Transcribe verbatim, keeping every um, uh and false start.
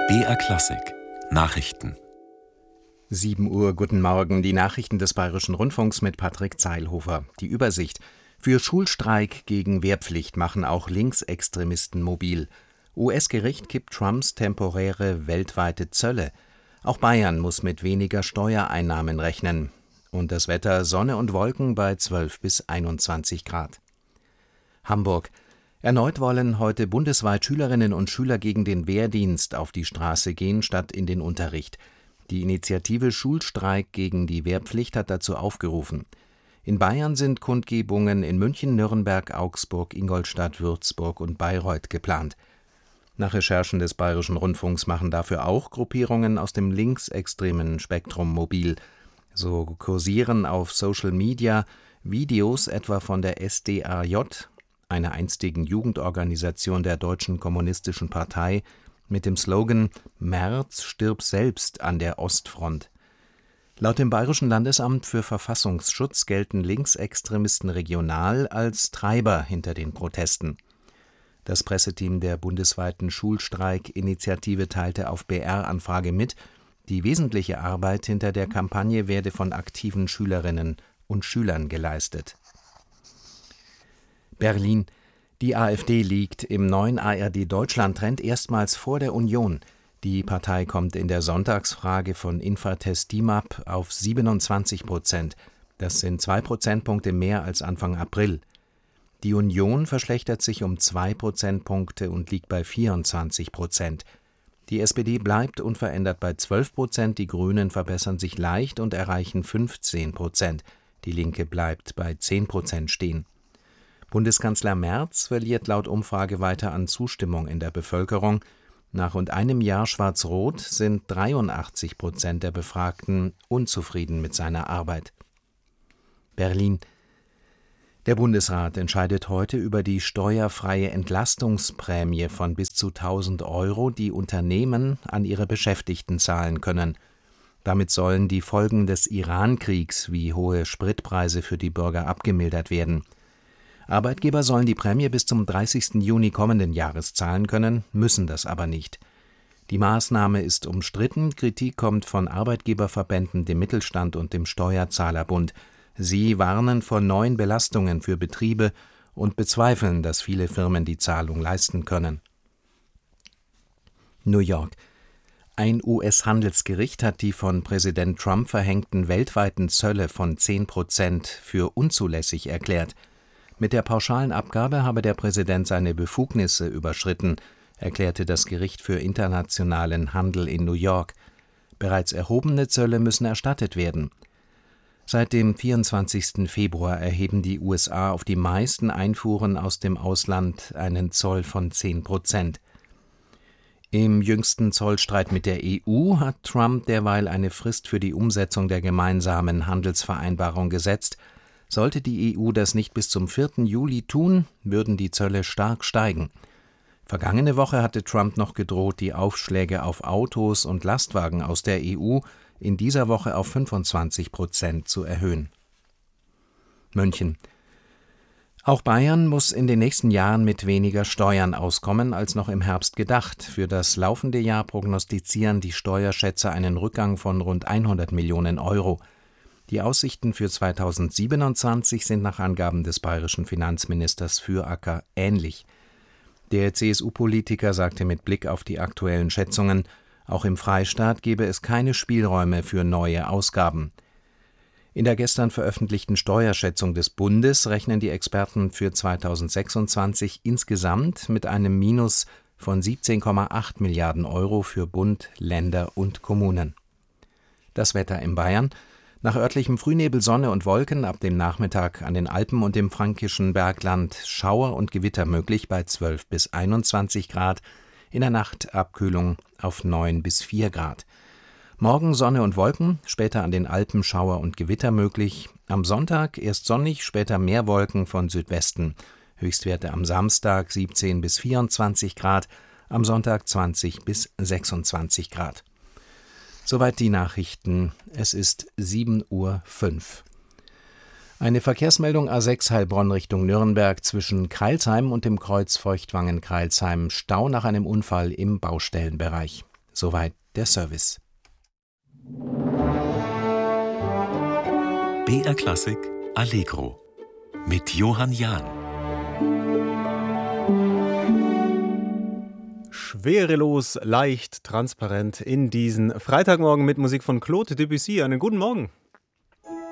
B R Klassik Nachrichten. sieben Uhr, guten Morgen, die Nachrichten des Bayerischen Rundfunks mit Patrick Zeilhofer. Die Übersicht: Für Schulstreik gegen Wehrpflicht machen auch Linksextremisten mobil. U S-Gericht kippt Trumps temporäre weltweite Zölle. Auch Bayern muss mit weniger Steuereinnahmen rechnen. Und das Wetter: Sonne und Wolken bei zwölf bis einundzwanzig Grad. Hamburg: Erneut wollen heute bundesweit Schülerinnen und Schüler gegen den Wehrdienst auf die Straße gehen, statt in den Unterricht. Die Initiative Schulstreik gegen die Wehrpflicht hat dazu aufgerufen. In Bayern sind Kundgebungen in München, Nürnberg, Augsburg, Ingolstadt, Würzburg und Bayreuth geplant. Nach Recherchen des Bayerischen Rundfunks machen dafür auch Gruppierungen aus dem linksextremen Spektrum mobil. So kursieren auf Social Media Videos etwa von der S D A J, einer einstigen Jugendorganisation der Deutschen Kommunistischen Partei, mit dem Slogan »Merz, stirb selbst an der Ostfront«. Laut dem Bayerischen Landesamt für Verfassungsschutz gelten Linksextremisten regional als Treiber hinter den Protesten. Das Presseteam der bundesweiten Schulstreik-Initiative teilte auf B R-Anfrage mit, die wesentliche Arbeit hinter der Kampagne werde von aktiven Schülerinnen und Schülern geleistet. Berlin: Die AfD liegt im neuen A R D-Deutschland-Trend erstmals vor der Union. Die Partei kommt in der Sonntagsfrage von Infratest DIMAP auf siebenundzwanzig Prozent. Das sind zwei Prozentpunkte mehr als Anfang April. Die Union verschlechtert sich um zwei Prozentpunkte und liegt bei vierundzwanzig Prozent. Die S P D bleibt unverändert bei zwölf Prozent, die Grünen verbessern sich leicht und erreichen fünfzehn Prozent. Die Linke bleibt bei zehn Prozent stehen. Bundeskanzler Merz verliert laut Umfrage weiter an Zustimmung in der Bevölkerung. Nach rund einem Jahr Schwarz-Rot sind dreiundachtzig Prozent der Befragten unzufrieden mit seiner Arbeit. Berlin: Der Bundesrat entscheidet heute über die steuerfreie Entlastungsprämie von bis zu tausend Euro, die Unternehmen an ihre Beschäftigten zahlen können. Damit sollen die Folgen des Iran-Kriegs wie hohe Spritpreise für die Bürger abgemildert werden. Arbeitgeber sollen die Prämie bis zum dreißigsten Juni kommenden Jahres zahlen können, müssen das aber nicht. Die Maßnahme ist umstritten, Kritik kommt von Arbeitgeberverbänden, dem Mittelstand und dem Steuerzahlerbund. Sie warnen vor neuen Belastungen für Betriebe und bezweifeln, dass viele Firmen die Zahlung leisten können. New York: Ein U S-Handelsgericht hat die von Präsident Trump verhängten weltweiten Zölle von zehn Prozent für unzulässig erklärt. Mit der pauschalen Abgabe habe der Präsident seine Befugnisse überschritten, erklärte das Gericht für internationalen Handel in New York. Bereits erhobene Zölle müssen erstattet werden. Seit dem vierundzwanzigsten Februar erheben die U S A auf die meisten Einfuhren aus dem Ausland einen Zoll von zehn Prozent. Im jüngsten Zollstreit mit der E U hat Trump derweil eine Frist für die Umsetzung der gemeinsamen Handelsvereinbarung gesetzt. Sollte die E U das nicht bis zum vierten Juli tun, würden die Zölle stark steigen. Vergangene Woche hatte Trump noch gedroht, die Aufschläge auf Autos und Lastwagen aus der E U in dieser Woche auf fünfundzwanzig Prozent zu erhöhen. München: Auch Bayern muss in den nächsten Jahren mit weniger Steuern auskommen als noch im Herbst gedacht. Für das laufende Jahr prognostizieren die Steuerschätzer einen Rückgang von rund hundert Millionen Euro. Die Aussichten für zweitausendsiebenundzwanzig sind nach Angaben des bayerischen Finanzministers Füracker ähnlich. Der C S U-Politiker sagte mit Blick auf die aktuellen Schätzungen, auch im Freistaat gebe es keine Spielräume für neue Ausgaben. In der gestern veröffentlichten Steuerschätzung des Bundes rechnen die Experten für zweitausendsechsundzwanzig insgesamt mit einem Minus von siebzehn Komma acht Milliarden Euro für Bund, Länder und Kommunen. Das Wetter in Bayern: Nach örtlichem Frühnebel Sonne und Wolken, ab dem Nachmittag an den Alpen und im fränkischen Bergland Schauer und Gewitter möglich bei zwölf bis einundzwanzig Grad, in der Nacht Abkühlung auf neun bis vier Grad. Morgen Sonne und Wolken, später an den Alpen Schauer und Gewitter möglich. Am Sonntag erst sonnig, später mehr Wolken von Südwesten. Höchstwerte am Samstag siebzehn bis vierundzwanzig Grad, am Sonntag zwanzig bis sechsundzwanzig Grad. Soweit die Nachrichten. Es ist sieben Uhr fünf. Eine Verkehrsmeldung A sechs Heilbronn Richtung Nürnberg zwischen Crailsheim und dem Kreuz Feuchtwangen-Crailsheim. Stau nach einem Unfall im Baustellenbereich. Soweit der Service. B R Klassik Allegro mit Johann Jahn. Schwerelos, leicht, transparent in diesen Freitagmorgen mit Musik von Claude Debussy. Einen guten Morgen.